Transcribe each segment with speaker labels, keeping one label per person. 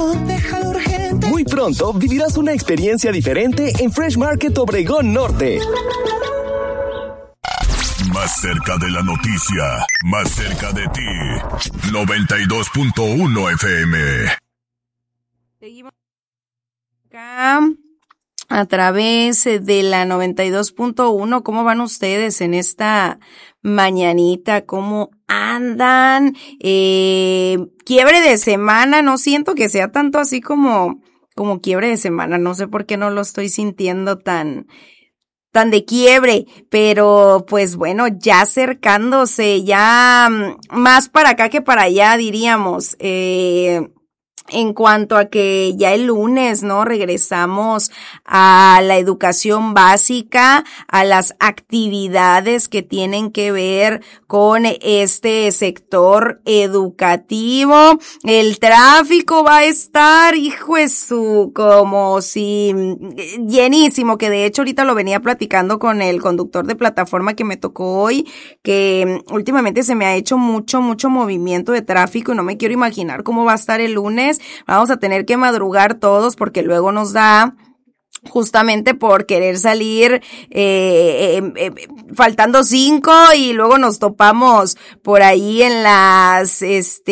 Speaker 1: déjalo urgente.
Speaker 2: Muy pronto vivirás una experiencia diferente en Fresh Market Obregón Norte.
Speaker 3: Más cerca de la noticia, más cerca de ti. 92.1 FM.
Speaker 4: Seguimos acá a través de la 92.1. ¿Cómo van ustedes en esta mañanita? ¿Cómo andan? Quiebre de semana, no siento que sea tanto así como quiebre de semana. No sé por qué no lo estoy sintiendo tan de quiebre, pero pues bueno, ya acercándose, ya más para acá que para allá, diríamos, en cuanto a que ya el lunes, ¿no? Regresamos a la educación básica, a las actividades que tienen que ver con este sector educativo. El tráfico va a estar, hijo de su, como si llenísimo, que de hecho ahorita lo venía platicando con el conductor de plataforma que me tocó hoy, que últimamente se me ha hecho mucho movimiento de tráfico y no me quiero imaginar cómo va a estar el lunes. Vamos a tener que madrugar todos porque luego nos da justamente por querer salir faltando 5 y luego nos topamos por ahí en las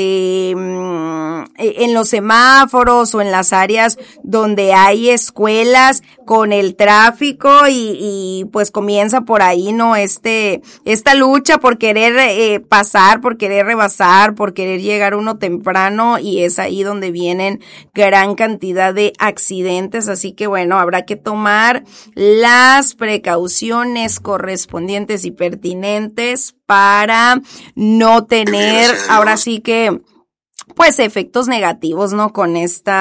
Speaker 4: en los semáforos o en las áreas donde hay escuelas con el tráfico y pues comienza por ahí, ¿no? Esta lucha por querer pasar, por querer rebasar, por querer llegar uno temprano, y es ahí donde vienen gran cantidad de accidentes. Así que bueno, habrá que tomar las precauciones correspondientes y pertinentes para no tener ahora sí que pues efectos negativos, ¿no? Con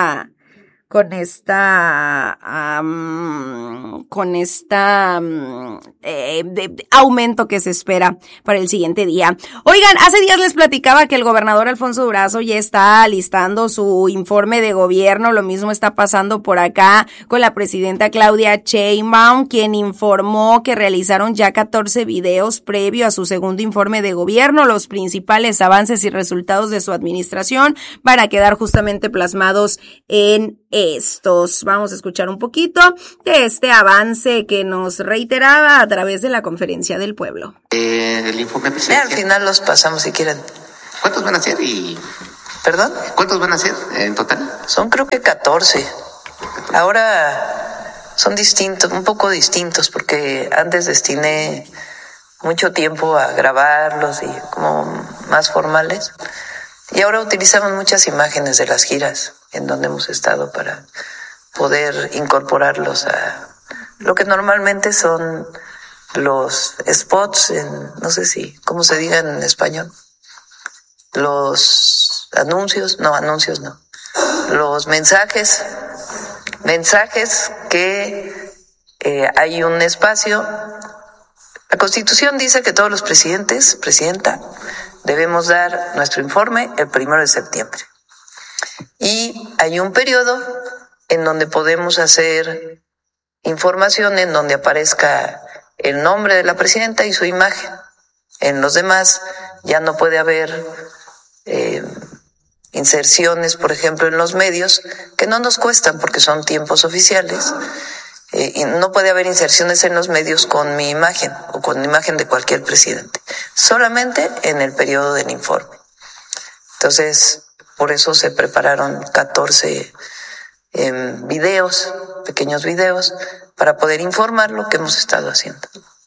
Speaker 4: aumento que se espera para el siguiente día. Oigan, hace días les platicaba que el gobernador Alfonso Durazo ya está listando su informe de gobierno. Lo mismo está pasando por acá con la presidenta Claudia Sheinbaum, quien informó que realizaron ya 14 videos previo a su segundo informe de gobierno. Los principales avances y resultados de su administración van a quedar justamente plasmados en estos. Vamos a escuchar un poquito de este avance que nos reiteraba a través de la conferencia del pueblo.
Speaker 5: El informe presidencial. Al final los pasamos si quieren.
Speaker 6: ¿Cuántos van a ser?
Speaker 5: ¿Perdón?
Speaker 6: ¿Cuántos van a ser en total?
Speaker 5: Son creo que 14. Ahora son distintos, un poco distintos, porque antes destiné mucho tiempo a grabarlos y como más formales. Y ahora utilizamos muchas imágenes de las giras en donde hemos estado para poder incorporarlos a lo que normalmente son los spots, no sé si, ¿cómo se diga en español? Los anuncios no. Los mensajes que hay un espacio. La Constitución dice que todos los presidenta, debemos dar nuestro informe el 1 de septiembre. Y hay un periodo en donde podemos hacer información en donde aparezca el nombre de la presidenta y su imagen. En los demás ya no puede haber inserciones, por ejemplo, en los medios, que no nos cuestan porque son tiempos oficiales. Y no puede haber inserciones en los medios con mi imagen o con la imagen de cualquier presidente, solamente en el periodo del informe. Entonces, por eso se prepararon 14 pequeños videos, para poder informar lo que hemos estado haciendo.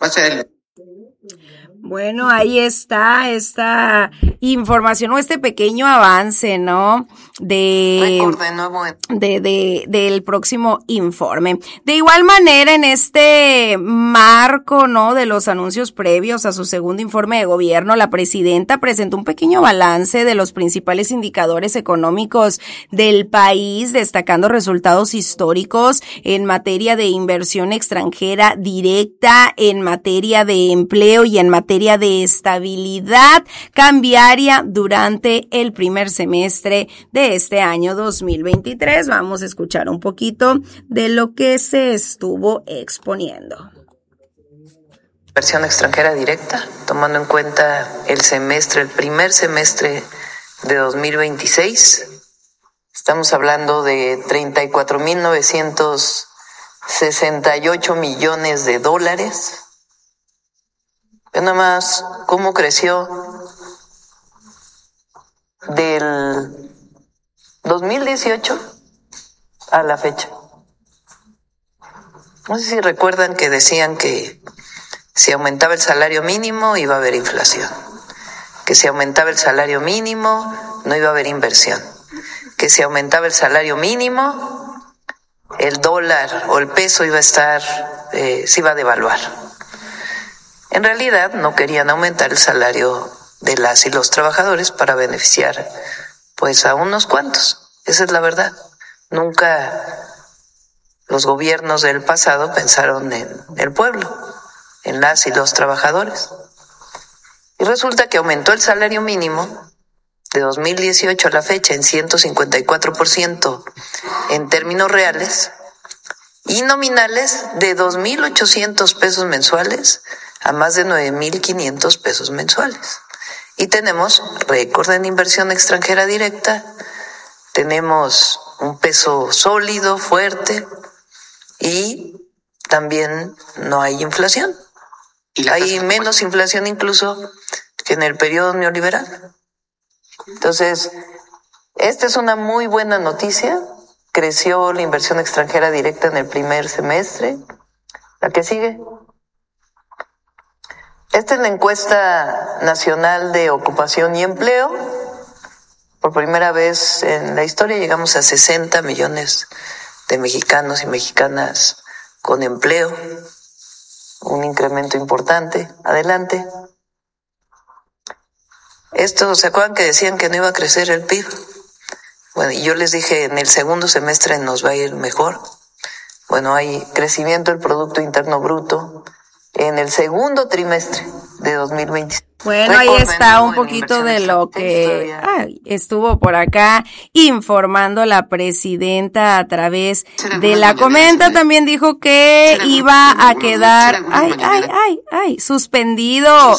Speaker 4: Bueno, ahí está esta información o este pequeño avance, ¿no? Del próximo informe. De igual manera, en este marco, ¿no? De los anuncios previos a su segundo informe de gobierno, la presidenta presentó un pequeño balance de los principales indicadores económicos del país, destacando resultados históricos en materia de inversión extranjera directa, en materia de empleo y en materia de estabilidad cambiaria durante el primer semestre de este año 2023. Vamos a escuchar un poquito de lo que se estuvo exponiendo.
Speaker 5: Inversión extranjera directa, tomando en cuenta el primer semestre de 2026, Estamos hablando de 34,968 millones de dólares. Ve nada más cómo creció del 2018 a la fecha. No sé si recuerdan que decían que si aumentaba el salario mínimo iba a haber inflación, que si aumentaba el salario mínimo no iba a haber inversión, que si aumentaba el salario mínimo el dólar o el peso iba a estar, se iba a devaluar. En realidad no querían aumentar el salario de las y los trabajadores para beneficiar pues a unos cuantos. Esa es la verdad. Nunca los gobiernos del pasado pensaron en el pueblo, en las y los trabajadores. Y resulta que aumentó el salario mínimo de 2018 a la fecha en 154% en términos reales y nominales de 2,800 pesos mensuales a más de 9,500 pesos mensuales. Y tenemos récord en inversión extranjera directa, tenemos un peso sólido, fuerte, y también no hay inflación. Hay menos inflación incluso que en el periodo neoliberal. Entonces, esta es una muy buena noticia. Creció la inversión extranjera directa en el primer semestre. La que sigue. Esta es la encuesta nacional de ocupación y empleo. Por primera vez en la historia llegamos a 60 millones de mexicanos y mexicanas con empleo. Un incremento importante. Adelante. Esto, ¿se acuerdan que decían que no iba a crecer el PIB? Bueno, y yo les dije, en el segundo semestre nos va a ir mejor. Bueno, hay crecimiento del Producto Interno Bruto en el segundo trimestre de 2020.
Speaker 4: Bueno, ahí está un poquito de lo que estuvo por acá informando la presidenta a través de la comenta. También dijo que iba a quedar suspendido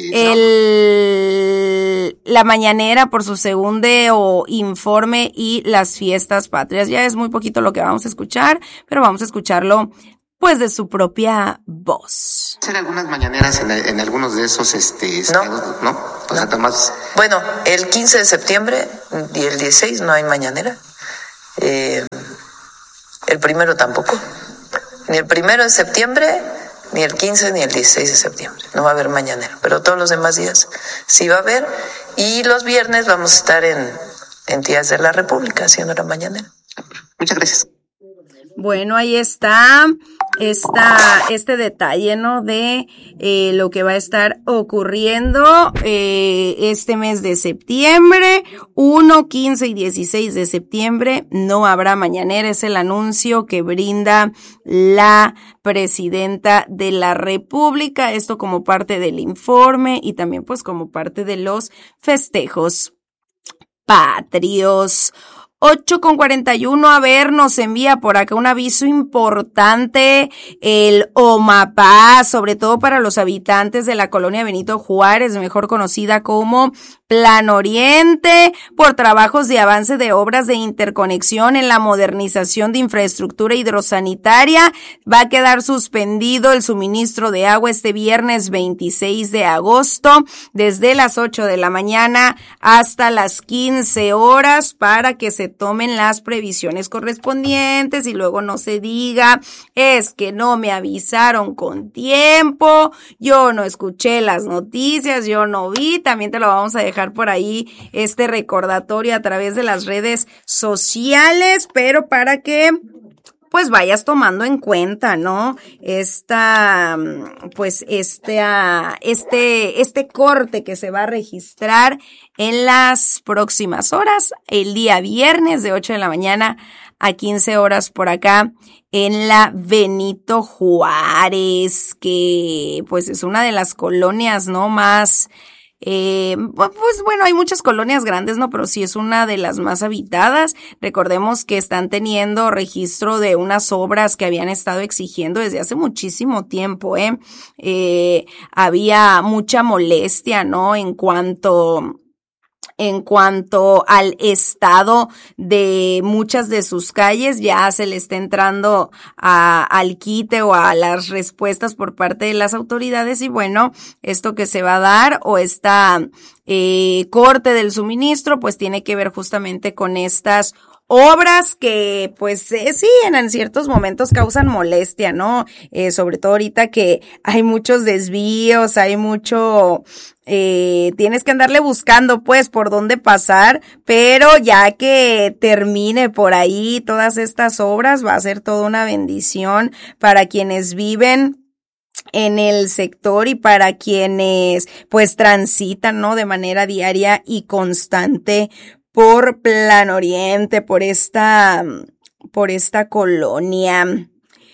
Speaker 4: la mañanera por su segundo informe y las fiestas patrias. Ya es muy poquito lo que vamos a escuchar, pero vamos a escucharlo pues de su propia voz.
Speaker 6: ¿Hacer algunas mañaneras en algunos de esos estados, no? O sea, Tomás.
Speaker 5: Bueno, el 15 de septiembre y el 16 no hay mañanera. El primero tampoco. Ni el 1 de septiembre, ni el 15, ni el 16 de septiembre. No va a haber mañanera. Pero todos los demás días sí va a haber. Y los viernes vamos a estar en entidades de la República haciendo la mañanera.
Speaker 6: Muchas gracias.
Speaker 4: Bueno, ahí está este detalle, ¿no? De lo que va a estar ocurriendo este mes de septiembre. 1, 15 y 16 de septiembre no habrá mañanera. Es el anuncio que brinda la presidenta de la República. Esto como parte del informe y también pues como parte de los festejos patrios. 8:41, a ver, nos envía por acá un aviso importante, el OMAPA, sobre todo para los habitantes de la colonia Benito Juárez, mejor conocida como Plan Oriente, por trabajos de avance de obras de interconexión en la modernización de infraestructura hidrosanitaria. Va a quedar suspendido el suministro de agua este viernes 26 de agosto, desde las 8 de la mañana hasta las 15 horas, para que se tomen las previsiones correspondientes y luego no se diga, es que no me avisaron con tiempo, yo no escuché las noticias, yo no vi. También te lo vamos a dejar por ahí este recordatorio a través de las redes sociales, pero para que pues vayas tomando en cuenta, ¿no? Este corte que se va a registrar en las próximas horas, el día viernes de 8 de la mañana a 15 horas por acá en la Benito Juárez, que pues es una de las colonias, ¿no? Más pues bueno, hay muchas colonias grandes, ¿no? Pero sí es una de las más habitadas. Recordemos que están teniendo registro de unas obras que habían estado exigiendo desde hace muchísimo tiempo, había mucha molestia, ¿no? En cuanto En cuanto al estado de muchas de sus calles, ya se le está entrando al quite o a las respuestas por parte de las autoridades y bueno, esto que se va a dar o esta corte del suministro pues tiene que ver justamente con estas obras que pues sí en ciertos momentos causan molestia, ¿no? Sobre todo ahorita que hay muchos desvíos, hay mucho, tienes que andarle buscando pues por dónde pasar, pero ya que termine por ahí todas estas obras va a ser toda una bendición para quienes viven en el sector y para quienes pues transitan, ¿no? De manera diaria y constante por Plan Oriente, por esta colonia.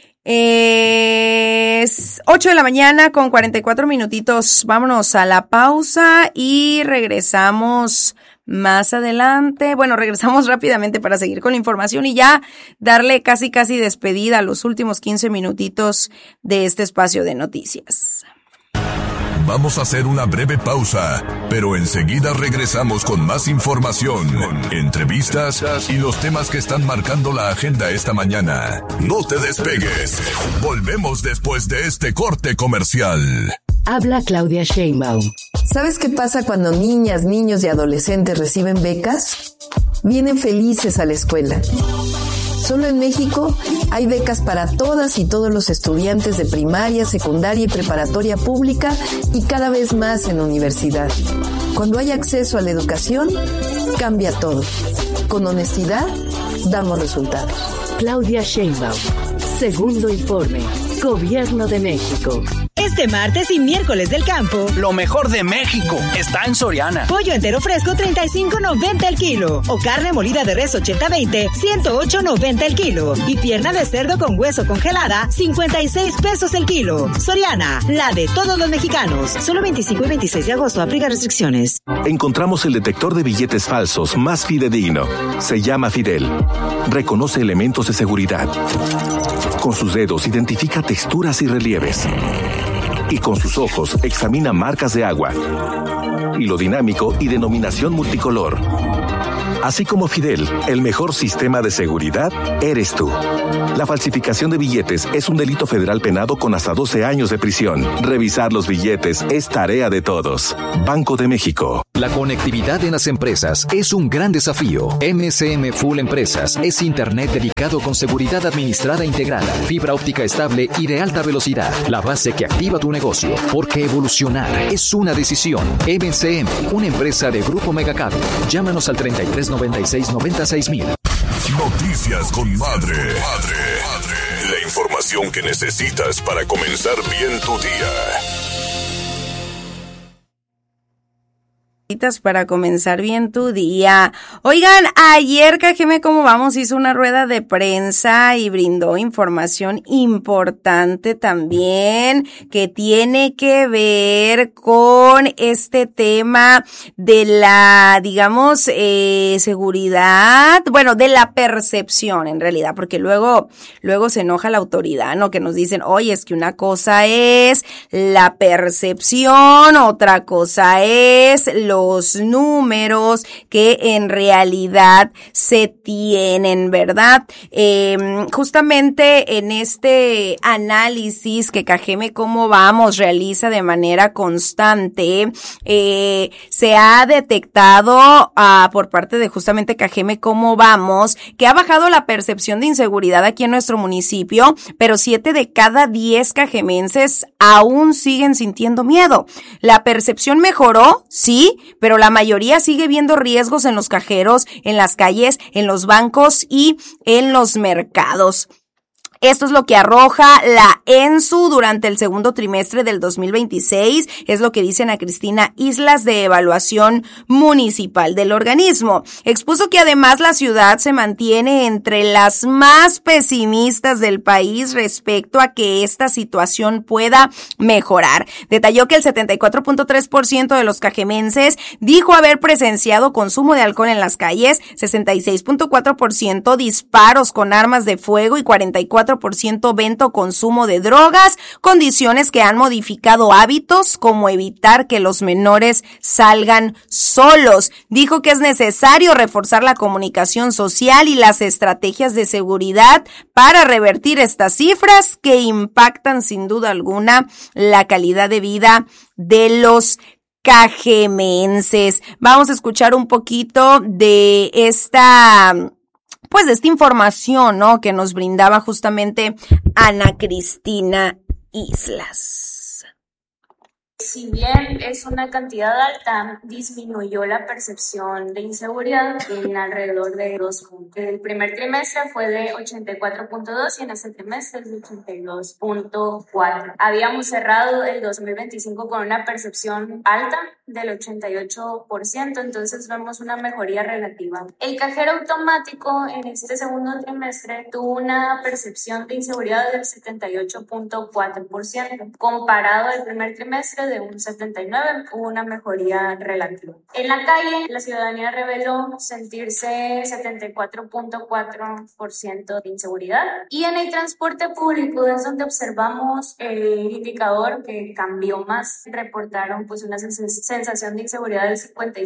Speaker 4: Es 8 de la mañana con 44 minutitos. Vámonos a la pausa y regresamos más adelante. Bueno, regresamos rápidamente para seguir con la información y ya darle casi despedida a los últimos 15 minutitos de este espacio de noticias.
Speaker 3: Vamos a hacer una breve pausa, pero enseguida regresamos con más información, entrevistas y los temas que están marcando la agenda esta mañana. No te despegues. Volvemos después de este corte comercial.
Speaker 1: Habla Claudia Sheinbaum.
Speaker 7: ¿Sabes qué pasa cuando niñas, niños y adolescentes reciben becas? Vienen felices a la escuela. Solo en México hay becas para todas y todos los estudiantes de primaria, secundaria y preparatoria pública y cada vez más en universidad. Cuando hay acceso a la educación, cambia todo. Con honestidad, damos resultados.
Speaker 1: Claudia Sheinbaum. Segundo informe. Gobierno de México.
Speaker 8: Este martes y miércoles del campo,
Speaker 9: lo mejor de México está en Soriana.
Speaker 8: Pollo entero fresco, $35.90 el kilo. O carne molida de res 80-20, $108.90 el kilo. Y pierna de cerdo con hueso congelada, 56 pesos el kilo. Soriana, la de todos los mexicanos. Solo 25 y 26 de agosto, aplica restricciones.
Speaker 10: Encontramos el detector de billetes falsos más fidedigno. Se llama Fidel. Reconoce elementos de seguridad. Con sus dedos identifica texturas y relieves. Y con sus ojos examina marcas de agua, hilo dinámico y denominación multicolor. Así como Fidel, el mejor sistema de seguridad eres tú. La falsificación de billetes es un delito federal penado con hasta 12 años de prisión. Revisar los billetes es tarea de todos. Banco de México.
Speaker 11: La conectividad en las empresas es un gran desafío. MCM Full Empresas es internet dedicado con seguridad administrada integrada, fibra óptica estable y de alta velocidad. La base que activa tu negocio, porque evolucionar es una decisión. MCM, una empresa de Grupo Megacable. Llámanos al 3396-96000.
Speaker 3: Noticias con Madre. La información que necesitas para comenzar bien tu día.
Speaker 4: Para comenzar bien tu día. Oigan, ayer KGM ¿Cómo vamos? Hizo una rueda de prensa y brindó información importante también que tiene que ver con este tema de la, digamos, seguridad, bueno, de la percepción en realidad, porque luego se enoja la autoridad, ¿no? Que nos dicen, oye, es que una cosa es la percepción, otra cosa es los números que en realidad se tienen, ¿verdad? Justamente en este análisis que KGM ¿Cómo vamos? Realiza de manera constante, se ha detectado por parte de justamente KGM ¿Cómo vamos? Que ha bajado la percepción de inseguridad aquí en nuestro municipio, pero 7 de cada 10 cajemenses aún siguen sintiendo miedo. La percepción mejoró, sí, pero la mayoría sigue viendo riesgos en los cajeros, en las calles, en los bancos y en los mercados. Esto es lo que arroja la ENSU durante el segundo trimestre del 2026, es lo que dice Ana Cristina Islas de Evaluación Municipal del organismo. Expuso que además la ciudad se mantiene entre las más pesimistas del país respecto a que esta situación pueda mejorar. Detalló que el 74.3% de los cajemenses dijo haber presenciado consumo de alcohol en las calles, 66.4% disparos con armas de fuego y 44% 64% venta o consumo de drogas, condiciones que han modificado hábitos como evitar que los menores salgan solos. Dijo que es necesario reforzar la comunicación social y las estrategias de seguridad para revertir estas cifras que impactan sin duda alguna la calidad de vida de los cajemenses. Vamos a escuchar un poquito de esta información, ¿no?, que nos brindaba justamente Ana Cristina Islas.
Speaker 12: Si bien es una cantidad alta, disminuyó la percepción de inseguridad en alrededor de 2 puntos. El primer trimestre fue de 84.2 y en este trimestre es de 82.4. Habíamos cerrado el 2025 con una percepción alta del 88%, entonces vemos una mejoría relativa. El cajero automático en este segundo trimestre tuvo una percepción de inseguridad del 78.4%, comparado al primer trimestre de un 79, hubo una mejoría relativa. En la calle, la ciudadanía reveló sentirse 74.4% de inseguridad, y en el transporte público es donde observamos el indicador que cambió más. Reportaron una sensación de inseguridad del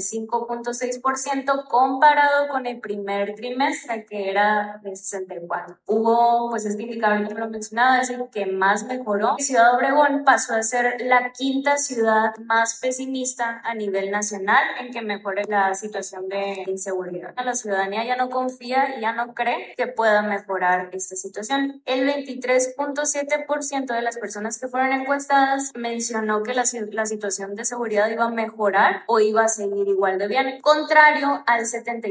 Speaker 12: 55.6% comparado con el primer trimestre, que era de 64. Hubo este indicador que lo mencionaba, es el que más mejoró. Ciudad Obregón pasó a ser la quinta ciudad más pesimista a nivel nacional en que mejore la situación de inseguridad. La ciudadanía ya no confía y ya no cree que pueda mejorar esta situación. El 23.7% de las personas que fueron encuestadas mencionó que la situación de seguridad iba a mejorar o iba a seguir igual de bien, contrario al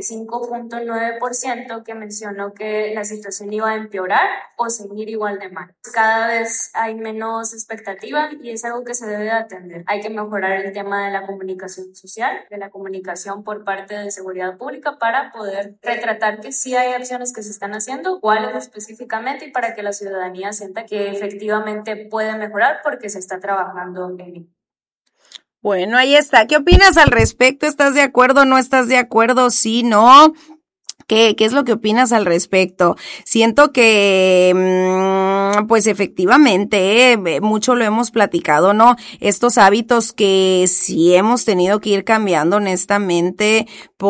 Speaker 12: 75.9% que mencionó que la situación iba a empeorar o seguir igual de mal. Cada vez hay menos expectativa y es algo que se debe de atender. Hay que mejorar el tema de la comunicación social, de la comunicación por parte de seguridad pública, para poder retratar que sí hay acciones que se están haciendo, cuáles específicamente, y para que la ciudadanía sienta que efectivamente puede mejorar porque se está trabajando en ello.
Speaker 4: Bueno, ahí está. ¿Qué opinas al respecto? ¿Estás de acuerdo? ¿No estás de acuerdo? ¿Sí? ¿No? ¿Qué es lo que opinas al respecto? Siento que, efectivamente, mucho lo hemos platicado, ¿no? Estos hábitos que sí hemos tenido que ir cambiando, honestamente,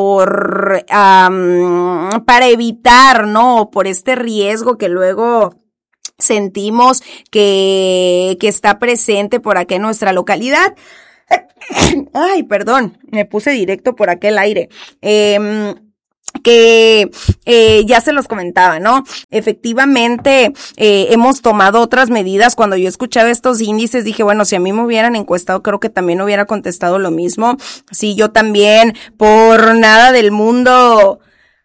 Speaker 4: para evitar, ¿no? Por este riesgo que luego sentimos que está presente por acá en nuestra localidad. Ay, perdón, me puse directo por aquel aire. Que ya se los comentaba, ¿no? Efectivamente, hemos tomado otras medidas. Cuando yo escuchaba estos índices, dije, bueno, si a mí me hubieran encuestado, creo que también hubiera contestado lo mismo. Sí, yo también, por nada del mundo.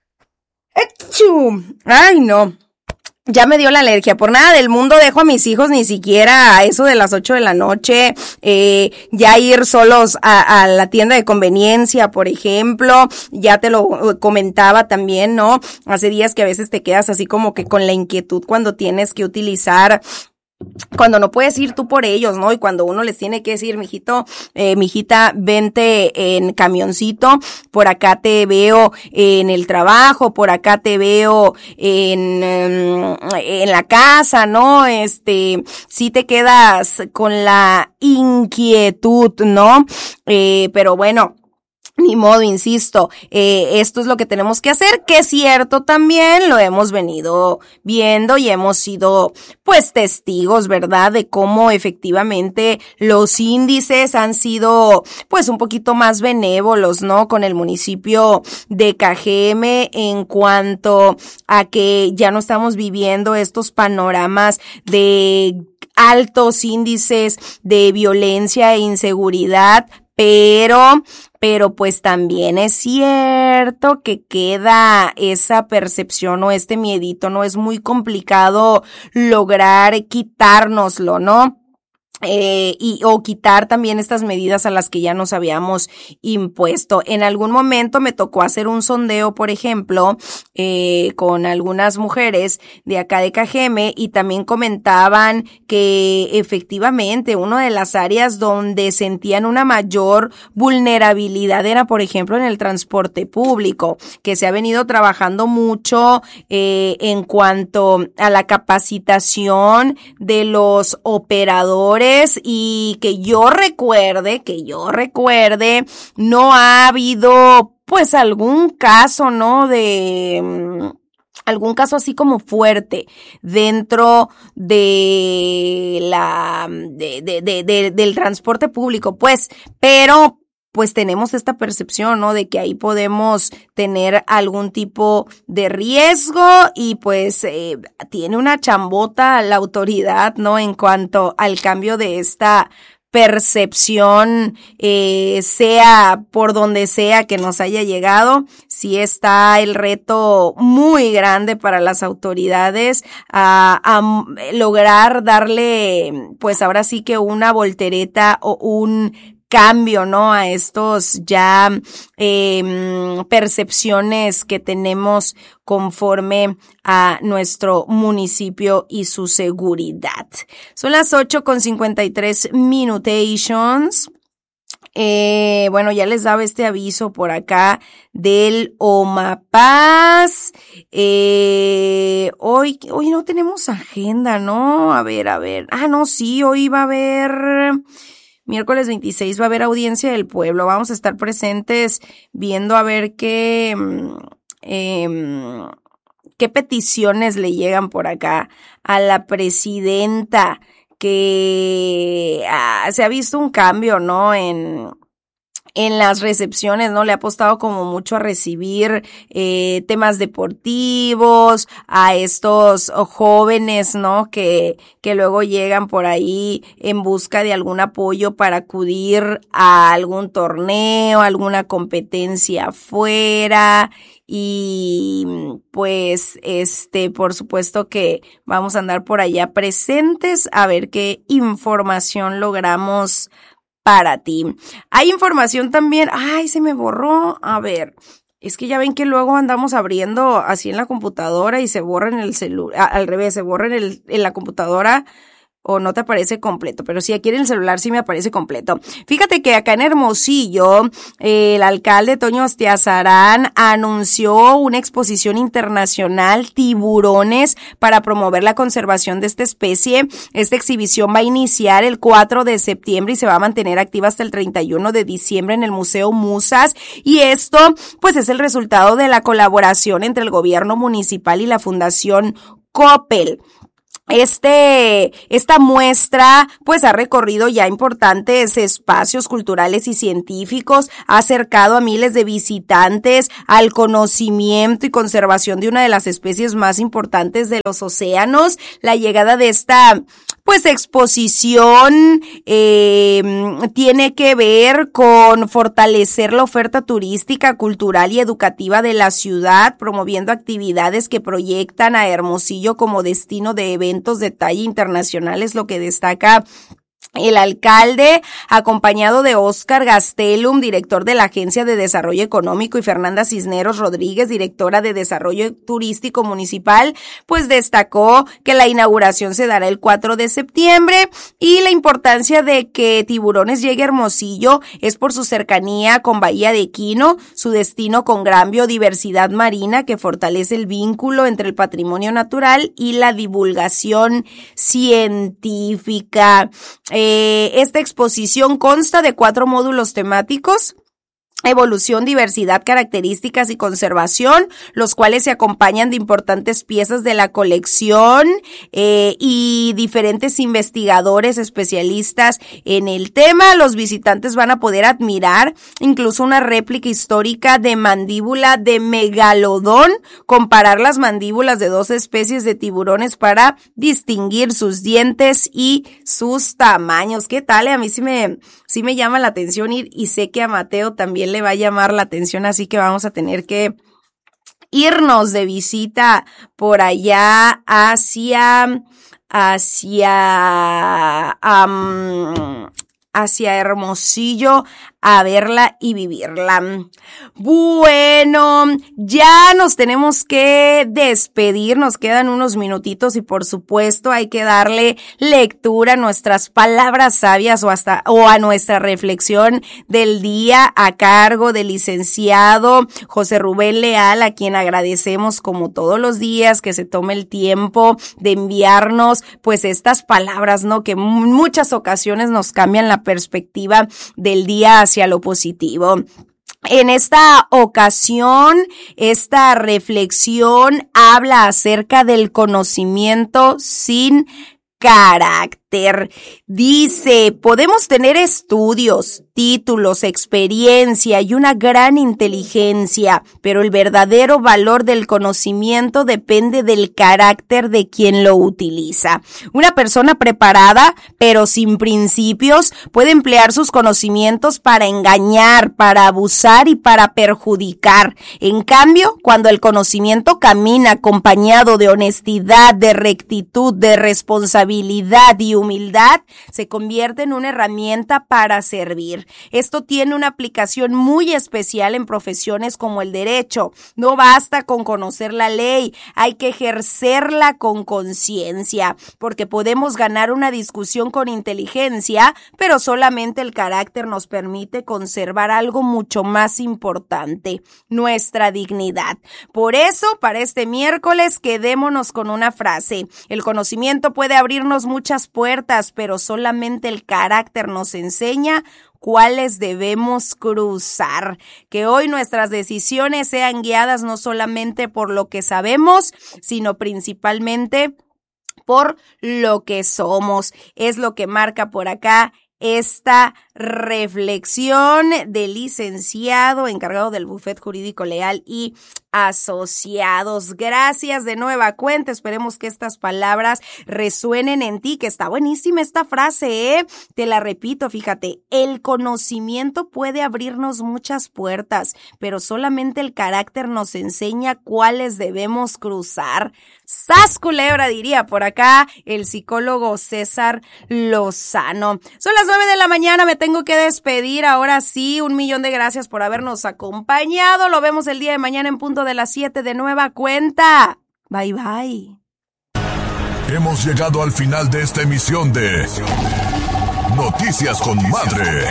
Speaker 4: Ay, no. Ya me dio la alergia. Por nada del mundo dejo a mis hijos ni siquiera a eso de las 8 de la noche, ya ir solos a la tienda de conveniencia, por ejemplo. Ya te lo comentaba también, ¿no? Hace días que a veces te quedas así como que con la inquietud cuando tienes que utilizar, cuando no puedes ir tú por ellos, ¿no? Y cuando uno les tiene que decir, mijito, mijita, vente en camioncito, por acá te veo en el trabajo, por acá te veo en la casa, ¿no? Sí te quedas con la inquietud, ¿no? Pero bueno, ni modo, insisto, esto es lo que tenemos que hacer, que es cierto también, lo hemos venido viendo y hemos sido testigos, ¿verdad?, de cómo efectivamente los índices han sido un poquito más benévolos, ¿no?, con el municipio de Cajeme, en cuanto a que ya no estamos viviendo estos panoramas de altos índices de violencia e inseguridad, pero también es cierto que queda esa percepción o este miedito, ¿no? Es muy complicado lograr quitárnoslo, ¿no? o quitar también estas medidas a las que ya nos habíamos impuesto. En algún momento me tocó hacer un sondeo, por ejemplo, con algunas mujeres de acá de Cajeme, y también comentaban que efectivamente una de las áreas donde sentían una mayor vulnerabilidad era, por ejemplo, en el transporte público, que se ha venido trabajando mucho en cuanto a la capacitación de los operadores, y que yo recuerde, no ha habido pues algún caso, ¿no? Algún caso así como fuerte dentro de del transporte público, pues, pero pues tenemos esta percepción, ¿no? De que ahí podemos tener algún tipo de riesgo, y pues tiene una chambota la autoridad, ¿no? En cuanto al cambio de esta percepción, sea por donde sea que nos haya llegado. Sí está el reto muy grande para las autoridades a lograr darle, pues ahora sí que una voltereta o un cambio, ¿no? A estos ya percepciones que tenemos conforme a nuestro municipio y su seguridad. Son las 8:53 minutations. Bueno, ya les daba este aviso por acá del OMAPAS. Hoy no tenemos agenda, ¿no? A ver. No, sí, hoy va a haber... Miércoles 26 va a haber audiencia del pueblo. Vamos a estar presentes viendo a ver qué peticiones le llegan por acá a la presidenta, que se ha visto un cambio, ¿no? En las recepciones, ¿no? Le ha apostado como mucho a recibir temas deportivos, a estos jóvenes, ¿no? Que luego llegan por ahí en busca de algún apoyo para acudir a algún torneo, alguna competencia afuera. Y pues por supuesto que vamos a andar por allá presentes a ver qué información logramos para ti. Hay información también. Ay, se me borró. A ver, es que ya ven que luego andamos abriendo así en la computadora y se borra en el celular, al revés, se borra en la computadora, o no te aparece completo, pero si aquí en el celular sí me aparece completo. Fíjate que acá en Hermosillo, el alcalde Toño Astiazarán anunció una exposición internacional Tiburones para promover la conservación de esta especie. Esta exhibición va a iniciar el 4 de septiembre y se va a mantener activa hasta el 31 de diciembre en el Museo Musas, y esto pues es el resultado de la colaboración entre el gobierno municipal y la Fundación Coppel. Esta muestra pues ha recorrido ya importantes espacios culturales y científicos, ha acercado a miles de visitantes al conocimiento y conservación de una de las especies más importantes de los océanos. La llegada de esta pues exposición tiene que ver con fortalecer la oferta turística, cultural y educativa de la ciudad, promoviendo actividades que proyectan a Hermosillo como destino de eventos de talla internacional, es lo que destaca el alcalde, acompañado de Oscar Gastelum, director de la Agencia de Desarrollo Económico, y Fernanda Cisneros Rodríguez, directora de Desarrollo Turístico Municipal, pues destacó que la inauguración se dará el 4 de septiembre y la importancia de que Tiburones llegue a Hermosillo es por su cercanía con Bahía de Quino, su destino con gran biodiversidad marina que fortalece el vínculo entre el patrimonio natural y la divulgación científica. Esta exposición consta de 4 módulos temáticos: evolución, diversidad, características y conservación, los cuales se acompañan de importantes piezas de la colección y diferentes investigadores especialistas en el tema. Los visitantes van a poder admirar incluso una réplica histórica de mandíbula de megalodón, comparar las mandíbulas de 2 especies de tiburones para distinguir sus dientes y sus tamaños. ¿Qué tal? A mí sí me llama la atención ir, y sé que a Mateo también le va a llamar la atención, así que vamos a tener que irnos de visita por allá hacia hacia Hermosillo a verla y vivirla. Bueno, ya nos tenemos que despedir, nos quedan unos minutitos y por supuesto hay que darle lectura a nuestras palabras sabias o a nuestra reflexión del día a cargo del licenciado José Rubén Leal, a quien agradecemos como todos los días que se tome el tiempo de enviarnos pues estas palabras, ¿no? Que en muchas ocasiones nos cambian la perspectiva del día hacia lo positivo. En esta ocasión, esta reflexión habla acerca del conocimiento sin carácter. Dice, podemos tener estudios, títulos, experiencia y una gran inteligencia, pero el verdadero valor del conocimiento depende del carácter de quien lo utiliza. Una persona preparada, pero sin principios, puede emplear sus conocimientos para engañar, para abusar y para perjudicar. En cambio, cuando el conocimiento camina acompañado de honestidad, de rectitud, de responsabilidad y humildad, se convierte en una herramienta para servir. Esto tiene una aplicación muy especial en profesiones como el derecho. No basta con conocer la ley, hay que ejercerla con conciencia, porque podemos ganar una discusión con inteligencia, pero solamente el carácter nos permite conservar algo mucho más importante, nuestra dignidad. Por eso, para este miércoles, quedémonos con una frase. El conocimiento puede abrirnos muchas puertas, pero solamente el carácter nos enseña cuáles debemos cruzar. Que hoy nuestras decisiones sean guiadas no solamente por lo que sabemos, sino principalmente por lo que somos. Es lo que marca por acá esta reflexión del licenciado encargado del Bufet Jurídico Leal y Asociados. Gracias de nueva cuenta. Esperemos que estas palabras resuenen en ti, que está buenísima esta frase, Te la repito, fíjate, el conocimiento puede abrirnos muchas puertas, pero solamente el carácter nos enseña cuáles debemos cruzar. ¡Sas culebra!, diría por acá el psicólogo César Lozano. Son las 9 de la mañana, me tengo que despedir. Ahora sí, 1,000,000 de gracias por habernos acompañado. Lo vemos el día de mañana en punto de las 7 de nueva cuenta. Bye, bye.
Speaker 3: Hemos llegado al final de esta emisión de Noticias con Madre.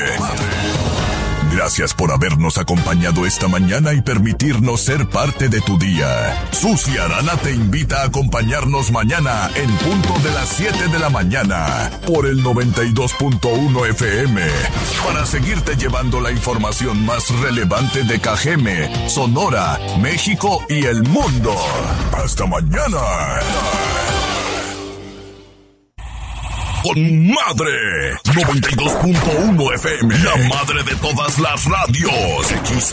Speaker 3: Gracias por habernos acompañado esta mañana y permitirnos ser parte de tu día. Susi Arana te invita a acompañarnos mañana en punto de las 7 de la mañana por el 92.1 FM para seguirte llevando la información más relevante de Cajeme, Sonora, México y el mundo. ¡Hasta mañana! Con Madre 92.1 FM, la madre de todas las radios.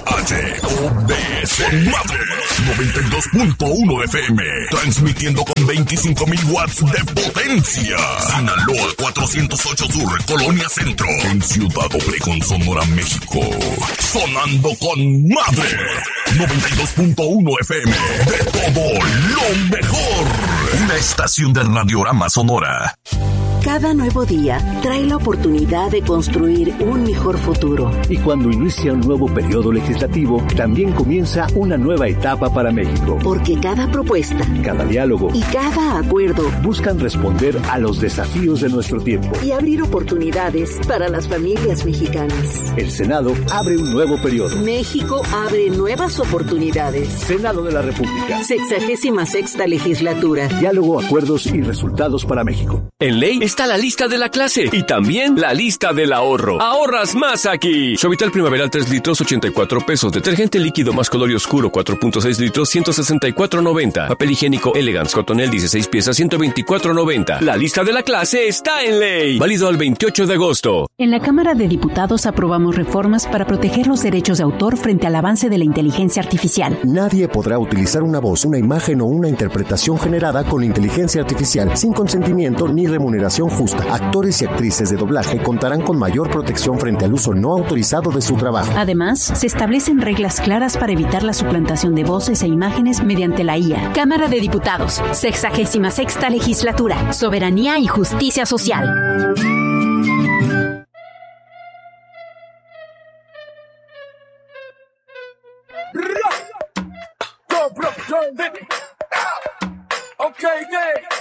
Speaker 3: XHOBS Con Madre 92.1 FM, transmitiendo con 25,000 watts de potencia. Sinaloa 408 Sur, Colonia Centro, en Ciudad Obregón, Sonora, México. Sonando con Madre 92.1 FM, de todo lo mejor. Una estación del Radiorama Sonora.
Speaker 1: Cada nuevo día trae la oportunidad de construir un mejor futuro.
Speaker 13: Y cuando inicia un nuevo periodo legislativo, también comienza una nueva etapa para México.
Speaker 1: Porque cada propuesta,
Speaker 13: cada diálogo
Speaker 1: y cada acuerdo
Speaker 13: buscan responder a los desafíos de nuestro tiempo
Speaker 1: y abrir oportunidades para las familias mexicanas.
Speaker 13: El Senado abre un nuevo periodo.
Speaker 1: México abre nuevas oportunidades.
Speaker 13: Senado de la República.
Speaker 1: 66ª legislatura.
Speaker 13: Diálogo, acuerdos y resultados para México.
Speaker 14: En ley está la lista de la clase y también la lista del ahorro. Ahorras más aquí. Suavitel Primaveral 3 litros, 84 pesos. Detergente líquido más color y oscuro 4.6 litros, 164.90. Papel higiénico Elegance Cotonel 16 piezas, 124.90. La lista de la clase está en ley. Válido al 28 de agosto.
Speaker 15: En la Cámara de Diputados aprobamos reformas para proteger los derechos de autor frente al avance de la inteligencia artificial.
Speaker 16: Nadie podrá utilizar una voz, una imagen o una interpretación generada con inteligencia artificial sin consentimiento ni remuneración justa. Actores y actrices de doblaje contarán con mayor protección frente al uso no autorizado de su trabajo.
Speaker 15: Además, se establecen reglas claras para evitar la suplantación de voces e imágenes mediante la IA.
Speaker 17: Cámara de Diputados, 66ª Legislatura, Soberanía y Justicia Social.
Speaker 18: Okay,